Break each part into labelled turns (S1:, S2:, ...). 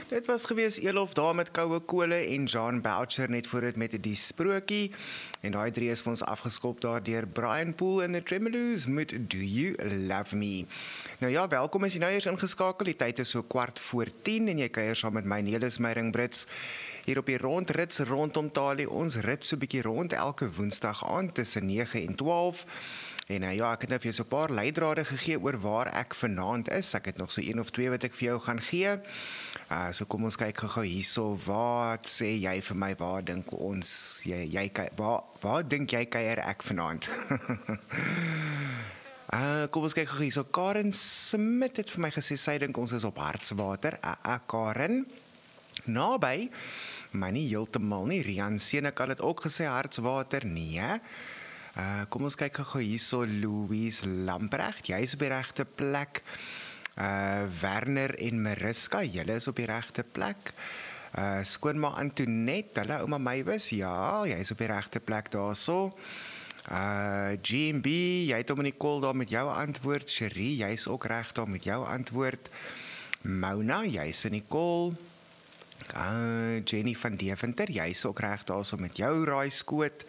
S1: Dit was gewees Elof daar met Koue Kole en John Boucher net voor dit met die sprokie. En daai drie is vir ons afgeskop daar deur Brian Poole en the Tremoloos met Do You Love Me. Nou ja, welkom as jy nou eers ingeskakel. Die tyd is so 10:15 en jy kuier saam met my Nelis Meyring Brits hier op die rondrits rondom Talie. Ons rit so 'n bietjie rond elke woensdag aand tussen 9 en 12. En ja, ek het nou vir jou so 'n paar leidrade gegee oor waar ek vanaand is. Ek het nog so 1 of 2 wat ek vir jou gaan gee. So kom ons kyk gou hierso. Wat sê jy vir my? Waar dink ons waar dink jy kuier ek vanaand? Kom ons kyk gou hierso. Karen Smit het vir my gesê sy dink ons is op Hartswater. Karen. Naby, maar nie heeltemal nie. Rian Senekal het ook gesê Hartswater. Nee. Kom ons kyk gou hierso. Louise Lamprecht, jy is op die regte plek. Werner en Mariska, julle is op die regte plek. Skoonma Antoinette, hulle ouma Mywis, ja, jy is op die regte plek daarso. GMB, jy het hom in die call daar met jou antwoord. Cherie, jy is ook reg daar met jou antwoord. Mona, jy is in die call. Jenny van Deventer, jy is ook reg daarso met jou raaiskoot.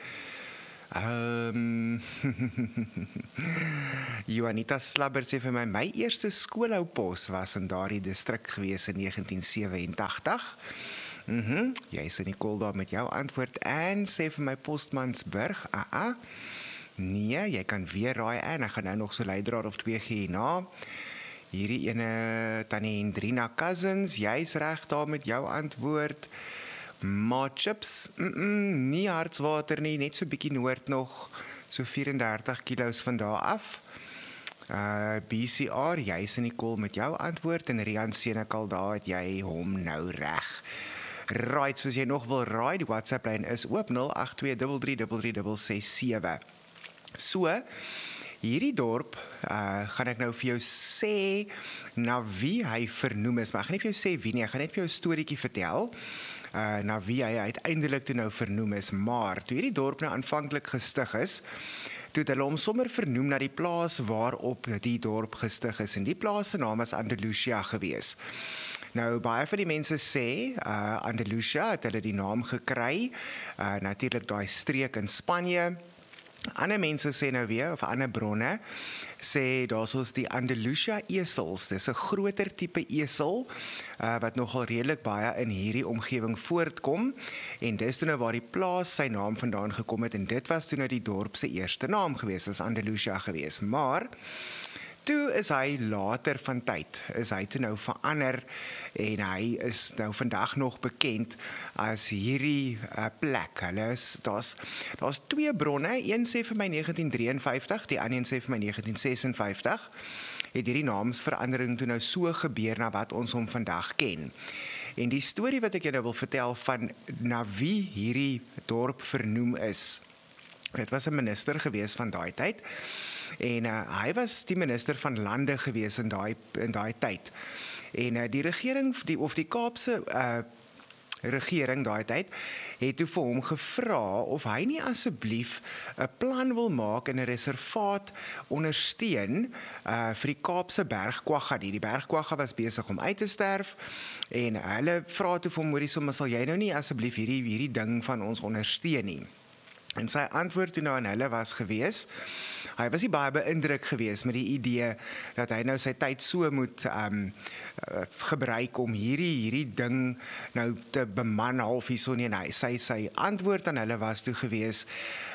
S1: Juanita Slabber sê vir my eerste skoolhoupos was in daardie distrik gewees in 1987. Jy is in die call daar met jou antwoord. En sê vir my Postmansburg, nee, jy kan weer raai en ek gaan nou nog so leidraad of 2 gee hierna. Hierdie ene Tannie Hendrina Cousins, jy is reg daar met jou antwoord. Maar chips, nie Hartswater nie, net so bietjie noord nog, so 34 kilos van daar af. BCR, jy is in die call met jou antwoord, en Rian Senekal, daar het jy hom nou reg. Right, soos jy nog wil raai, die WhatsApp lyn is oop 0823333667. So, hierdie dorp, gaan ek nou vir jou sê, na wie hy vernoem is, maar ek gaan nie vir jou sê wie nie, ek gaan net vir jou 'n storieetjie vertel, na wie hy uiteindelik toe nou vernoem is, maar toe hierdie dorp nou aanvanklik gestig is, toe het hulle hom sommer vernoem na die plaas waarop die dorp gestig is, en die plaas se naam is Andalusia gewees. Nou, baie van die mense sê, Andalusia het hulle die naam gekry, natuurlik daai streek in Spanje. Ander mense sê nou weer, of ander bronne, sê daar soos die Andalusia esels, dis 'n groter tipe esel, wat nogal redelik baie in hierdie omgewing voortkom, en dis toe nou waar die plaas sy naam vandaan gekom het, en dit was toe nou die dorp se eerste naam gewees, was Andalusia gewees, maar toe is hy later van tyd, is hy toe nou verander, en hy is nou vandag nog bekend as hierdie plek. Daar's 2 bronne, een sê vir my 1953, die ander sê vir my 1956, het hierdie naamsverandering toe nou so gebeur na wat ons hom vandag ken. En die storie wat ek jou nou wil vertel van na wie hierdie dorp vernoem is, dit was 'n minister gewees van daai tyd, en hy was die minister van lande gewees in daai tyd. En die regering, die Kaapse regering daai tyd, het toe vir hom gevra of hy nie asseblief 'n plan wil maak en 'n reservaat ondersteun vir die Kaapse bergkwagga. Die bergkwagga was besig om uit te sterf, en hulle vra toe vir hom, hoorie, maar sal jy nou nie asseblief hierdie ding van ons ondersteun nie? En sy antwoord toe nou aan hulle was gewees, hy was nie baie beïndruk gewees met die idee dat hy nou sy tyd so moet gebruik om hierdie ding nou te beman half hierso nie. Nee, sy antwoord aan hulle was toe gewees,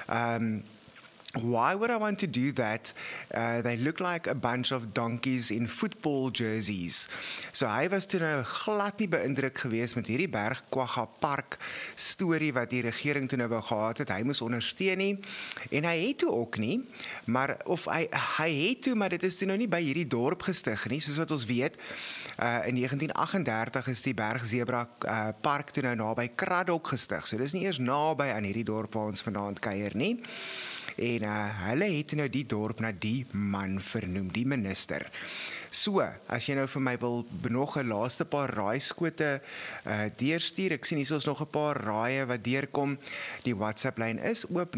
S1: why would I want to do that? They look like a bunch of donkeys in football jerseys. So hy was toe nou glad nie beïndruk gewees met hierdie Bergkwagga Park storie wat die regering toe nou wou gehad het. Hy moes ondersteun nie, en hy het toe ook nie, maar hy het toe, maar dit is toe nou nie by hierdie dorp gestig nie, soos wat ons weet. In 1938 is die Bergzebra Park toe nou naby Kraddock gestig. So dis nie eers naby aan hierdie dorp waar ons vanaand kuier nie. En hulle het nou die dorp na die man vernoem, die minister. So, as jy nou vir my wil nog 'n laaste paar raaiskote deurstuur, ek sien hier is nog 'n paar raaie wat deurkom. Die WhatsApp lyn is oop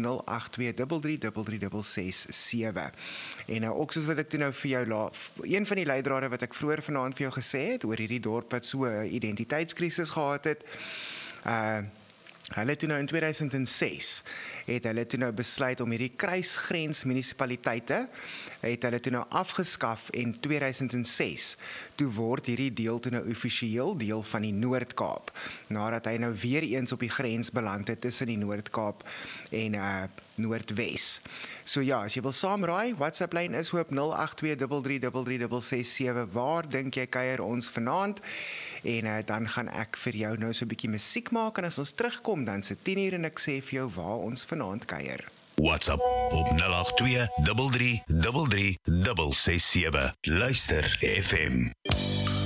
S1: 0823336667. En ook soos wat ek toe nou vir jou een van die leidrade wat ek vroeër vanaand vir jou gesê het oor hierdie dorp wat so 'n identiteitskrisis gehad het. Hulle toe nou in 2006 het hulle toe nou besluit om hierdie kruisgrens munisipaliteite het hulle toe nou afgeskaf en 2006 toe word hierdie deel toe nou offisieel deel van die Noord-Kaap nadat hy nou weer eens op die grens beland het tussen die Noord-Kaap en Noordwes. So ja, as jy wil saamraai, WhatsApp lyn is hoop 0823336667. Waar dink jy kuier ons vanaand? En dan gaan ek vir jou nou so 'n bietjie musiek maak en as ons terugkom dan se 10:00 en ek sê vir jou waar ons vanaand kuier.
S2: WhatsApp op 082 3333 667. Luister FM.